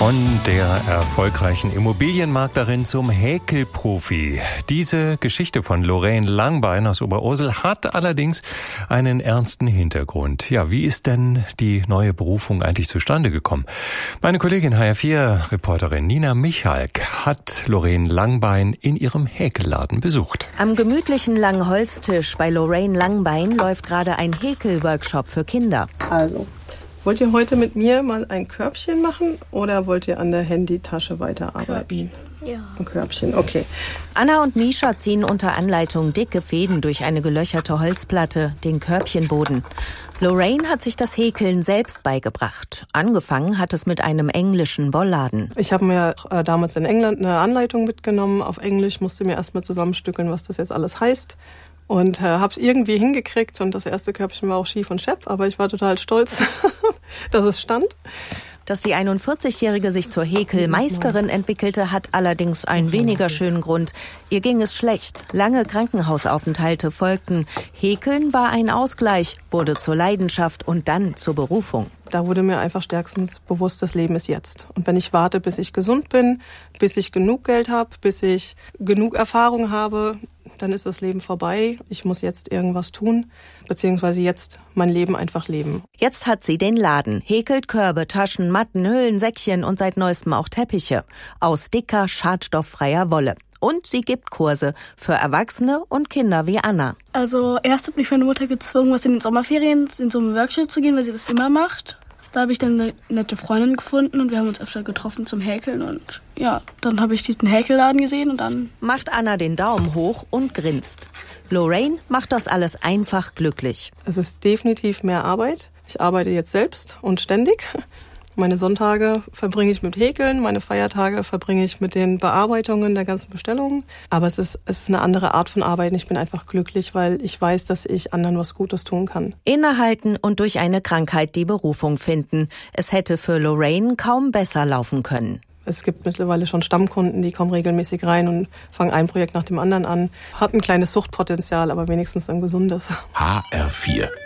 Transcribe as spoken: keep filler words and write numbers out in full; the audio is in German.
Von der erfolgreichen Immobilienmaklerin zum Häkelprofi. Diese Geschichte von Lorraine Langbein aus Oberursel hat allerdings einen ernsten Hintergrund. Ja, wie ist denn die neue Berufung eigentlich zustande gekommen? Meine Kollegin H R vier Reporterin Nina Michalk hat Lorraine Langbein in ihrem Häkelladen besucht. Am gemütlichen langen Holztisch bei Lorraine Langbein läuft gerade ein Häkelworkshop für Kinder. Also, wollt ihr heute mit mir mal ein Körbchen machen oder wollt ihr an der Handytasche weiterarbeiten? Körbchen. Ja. Ein Körbchen, okay. Anna und Misha ziehen unter Anleitung dicke Fäden durch eine gelöcherte Holzplatte, den Körbchenboden. Lorraine hat sich das Häkeln selbst beigebracht. Angefangen hat es mit einem englischen Wollladen. Ich habe mir äh, damals in England eine Anleitung mitgenommen auf Englisch, musste mir erstmal zusammenstückeln, was das jetzt alles heißt. Und äh, habe es irgendwie hingekriegt und das erste Körbchen war auch schief und schepp, aber ich war total stolz, dass es stand. Dass die einundvierzigjährige sich zur Häkelmeisterin entwickelte, hat allerdings einen weniger schönen Grund. Ihr ging es schlecht. Lange Krankenhausaufenthalte folgten. Häkeln war ein Ausgleich, wurde zur Leidenschaft und dann zur Berufung. Da wurde mir einfach stärkstens bewusst, das Leben ist jetzt. Und wenn ich warte, bis ich gesund bin, bis ich genug Geld habe, bis ich genug Erfahrung habe, dann ist das Leben vorbei. Ich muss jetzt irgendwas tun, beziehungsweise jetzt mein Leben einfach leben. Jetzt hat sie den Laden, häkelt Körbe, Taschen, Matten, Hüllen, Säckchen und seit neuestem auch Teppiche aus dicker, schadstofffreier Wolle. Und sie gibt Kurse für Erwachsene und Kinder wie Anna. Also erst hat mich meine Mutter gezwungen, was in den Sommerferien in so einen Workshop zu gehen, weil sie das immer macht. Da habe ich dann eine nette Freundin gefunden und wir haben uns öfter getroffen zum Häkeln. Und ja, dann habe ich diesen Häkelladen gesehen und dann... Macht Anna den Daumen hoch und grinst. Lorraine macht das alles einfach glücklich. Es ist definitiv mehr Arbeit. Ich arbeite jetzt selbst und ständig. Meine Sonntage verbringe ich mit Häkeln, meine Feiertage verbringe ich mit den Bearbeitungen der ganzen Bestellungen. Aber es ist, es ist eine andere Art von Arbeit. Ich bin einfach glücklich, weil ich weiß, dass ich anderen was Gutes tun kann. Innehalten und durch eine Krankheit die Berufung finden. Es hätte für Lorraine kaum besser laufen können. Es gibt mittlerweile schon Stammkunden, die kommen regelmäßig rein und fangen ein Projekt nach dem anderen an. Hat ein kleines Suchtpotenzial, aber wenigstens ein gesundes. H R vier